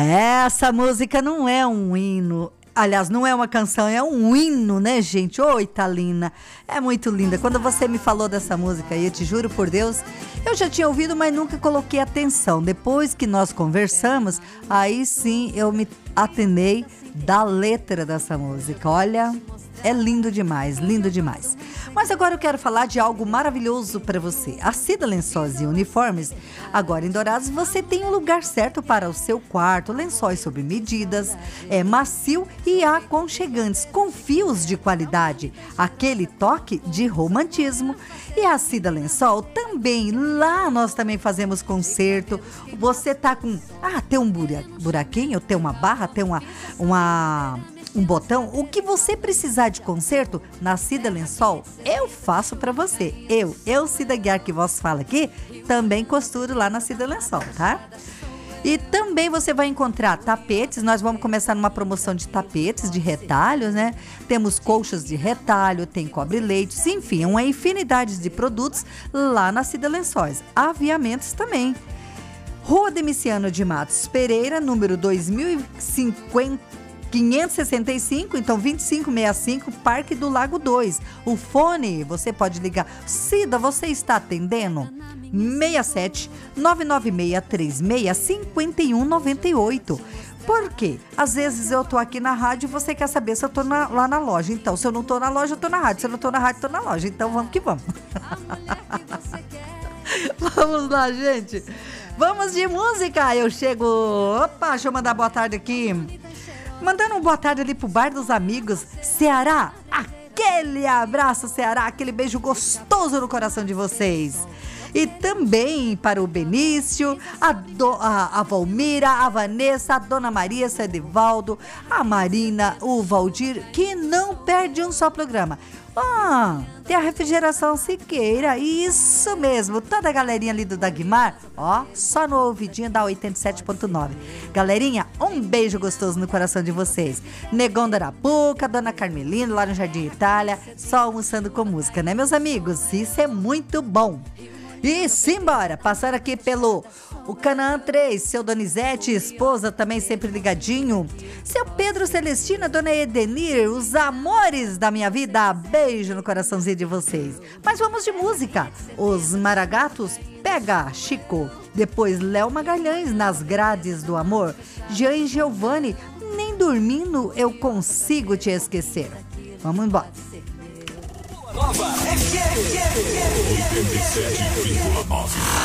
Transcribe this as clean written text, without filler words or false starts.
Essa música não é um hino. Aliás, não é uma canção, é um hino, né, gente? Oi, Thalina. É muito linda. Quando você me falou dessa música, e eu te juro por Deus, eu já tinha ouvido, mas nunca coloquei atenção. Depois que nós conversamos, aí sim eu me atenei da letra dessa música. Olha, é lindo demais, lindo demais. Mas agora eu quero falar de algo maravilhoso para você. A Cida Lençóis e Uniformes, agora em Dourados, você tem um lugar certo para o seu quarto. Lençóis sob medidas, macio e aconchegantes, com fios de qualidade, aquele toque de romantismo. E a Cida Lençol também, lá nós também fazemos conserto. Você tá com, tem um buraquinho, tem uma barra, tem um botão, o que você precisar de conserto na Cida Lençol, eu faço pra você. Eu, Cida Guiar, que vos fala aqui, também costuro lá na Cida Lençol, tá? E também você vai encontrar tapetes. Nós vamos começar numa promoção de tapetes, de retalhos, né? Temos colchas de retalho, tem cobre-leitos, enfim, uma infinidade de produtos lá na Cida Lençóis. Aviamentos também. Rua Demiciano de Matos Pereira, número 565, então 2565, Parque do Lago 2. O fone, você pode ligar. Cida, você está atendendo? 67 996 36 5198. Por quê? Às vezes eu tô aqui na rádio e você quer saber se eu tô lá na loja. Então, se eu não tô na loja, eu tô na rádio. Se eu não tô na rádio, eu tô na loja. Então, vamos que vamos. Vamos lá, gente. Vamos de música. Eu chego... Opa, deixa eu mandar boa tarde aqui. Mandando um boa tarde ali pro Bar dos Amigos, Ceará. Aquele abraço, Ceará, aquele beijo gostoso no coração de vocês. E também para o Benício, a Valmira, a Vanessa, a Dona Maria, o Edivaldo, a Marina, o Valdir, que não perde um só programa. Tem a Refrigeração Siqueira, isso mesmo, toda a galerinha ali do Dagmar, só no ouvidinho da 87.9. Galerinha, um beijo gostoso no coração de vocês. Negão da Arapuca, Dona Carmelina, lá no Jardim Itália, só almoçando com música, né, meus amigos? Isso é muito bom. E simbora, passar aqui pelo o Canaã 3, seu Donizete, esposa também sempre ligadinho. Seu Pedro Celestina, Dona Edenir, os amores da minha vida. Beijo no coraçãozinho de vocês. Mas vamos de música. Os Maragatos, Pega Chico. Depois Léo Magalhães, Nas Grades do Amor. Jean Giovanni, Nem dormindo eu consigo te esquecer. Vamos embora. Nova FM 87,9.